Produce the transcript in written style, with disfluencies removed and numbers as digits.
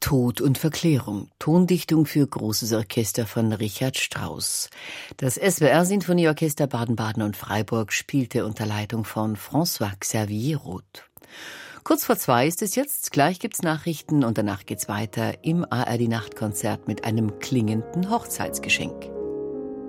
Tod und Verklärung. Tondichtung für großes Orchester von Richard Strauss. Das SWR-Sinfonieorchester Baden-Baden und Freiburg spielte unter Leitung von François-Xavier Roth. Kurz vor 2 ist es jetzt, gleich gibt's Nachrichten und danach geht's weiter im ARD-Nachtkonzert mit einem klingenden Hochzeitsgeschenk.